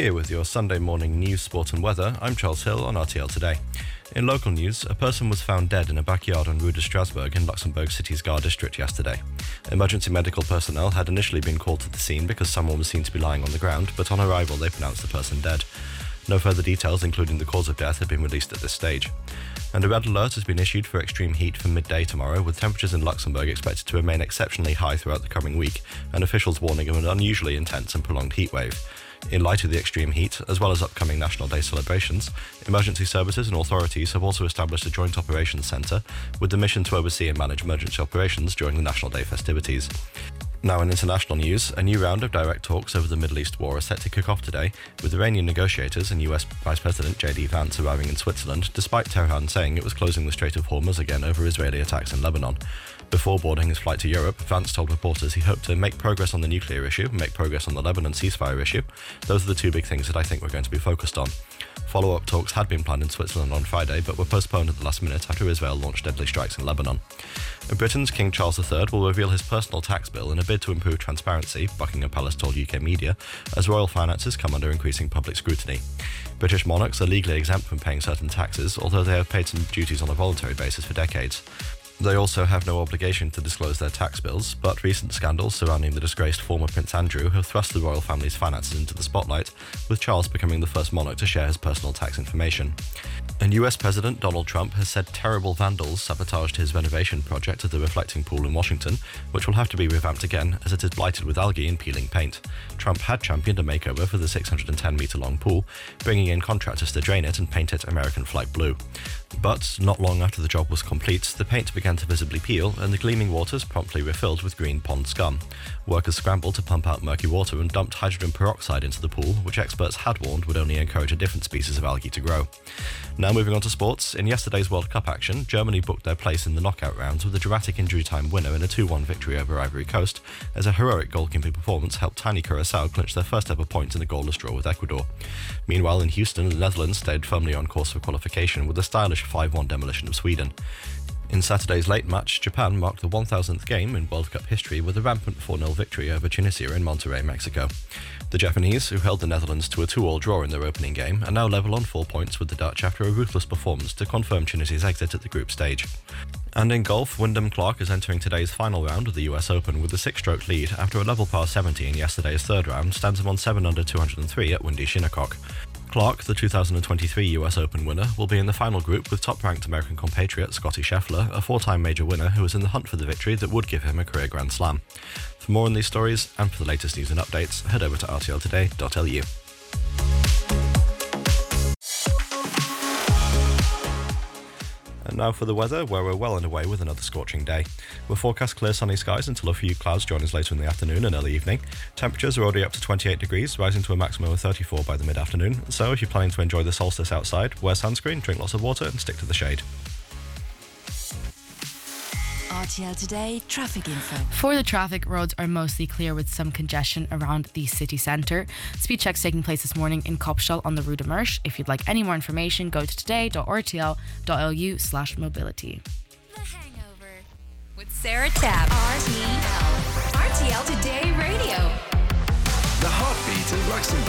Here with your Sunday morning news, sport and weather, I'm Charles Hill on RTL Today. In local news, a person was found dead in a backyard on Rue de Strasbourg in Luxembourg City's Gare district yesterday. Emergency medical personnel had initially been called to the scene because someone was seen to be lying on the ground, but on arrival they pronounced the person dead. No further details, including the cause of death, have been released at this stage. And a red alert has been issued for extreme heat from midday tomorrow, with temperatures in Luxembourg expected to remain exceptionally high throughout the coming week, and officials warning of an unusually intense and prolonged heatwave. In light of the extreme heat, as well as upcoming National Day celebrations, emergency services and authorities have also established a joint operations centre with the mission to oversee and manage emergency operations during the National Day festivities. Now in international news, a new round of direct talks over the Middle East war is set to kick off today, with Iranian negotiators and US Vice President J.D. Vance arriving in Switzerland, despite Tehran saying it was closing the Strait of Hormuz again over Israeli attacks in Lebanon. Before boarding his flight to Europe, Vance told reporters he hoped to make progress on the nuclear issue, make progress on the Lebanon ceasefire issue. Those are the two big things that I think we're going to be focused on. Follow-up talks had been planned in Switzerland on Friday, but were postponed at the last minute after Israel launched deadly strikes in Lebanon. Britain's King Charles III will reveal his personal tax bill in a bid to improve transparency, Buckingham Palace told UK media, as royal finances come under increasing public scrutiny. British monarchs are legally exempt from paying certain taxes, although they have paid some duties on a voluntary basis for decades. They also have no obligation to disclose their tax bills, but recent scandals surrounding the disgraced former Prince Andrew have thrust the royal family's finances into the spotlight, with Charles becoming the first monarch to share his personal tax information. And US President Donald Trump has said terrible vandals sabotaged his renovation project at the Reflecting Pool in Washington, which will have to be revamped again as it is blighted with algae and peeling paint. Trump had championed a makeover for the 610-metre-long pool, bringing in contractors to drain it and paint it American flag blue. But not long after the job was complete, the paint began to visibly peel and the gleaming waters promptly refilled with green pond scum. Workers scrambled to pump out murky water and dumped hydrogen peroxide into the pool, which experts had warned would only encourage a different species of algae to grow. Now moving on to sports, in yesterday's World Cup action, Germany booked their place in the knockout rounds with a dramatic injury time winner in a 2-1 victory over Ivory Coast, as a heroic goalkeeping performance helped tiny Curaçao clinch their first ever point in a goalless draw with Ecuador. Meanwhile in Houston, the Netherlands stayed firmly on course for qualification with a stylish 5-1 demolition of Sweden. In Saturday's late match, Japan marked the 1,000th game in World Cup history with a rampant 4-0 victory over Tunisia in Monterrey, Mexico. The Japanese, who held the Netherlands to a 2-2 draw in their opening game, are now level on 4 points with the Dutch after a ruthless performance to confirm Tunisia's exit at the group stage. And in golf, Wyndham Clark is entering today's final round of the US Open with a 6-stroke lead after a level par 70 in yesterday's third round stands him on 7 under 203 at Windy Shinnecock. Clark, the 2023 US Open winner, will be in the final group with top-ranked American compatriot Scottie Scheffler, a 4-time major winner who is in the hunt for the victory that would give him a career Grand Slam. For more on these stories and for the latest news and updates, head over to rtltoday.lu. And now for the weather, where we're well underway with another scorching day. We're forecast clear sunny skies until a few clouds join us later in the afternoon and early evening. Temperatures are already up to 28 degrees, rising to a maximum of 34 by the mid-afternoon. So if you're planning to enjoy the solstice outside, wear sunscreen, drink lots of water and stick to the shade. RTL Today traffic info. For the traffic, roads are mostly clear with some congestion around the city centre. Speed checks taking place this morning in Kopshall on the Rue de Mersch. If you'd like any more information, go to today.rtl.lu/mobility. The Hangover with Sarah Tapp. RTL Today Radio. The heartbeat of Luxembourg.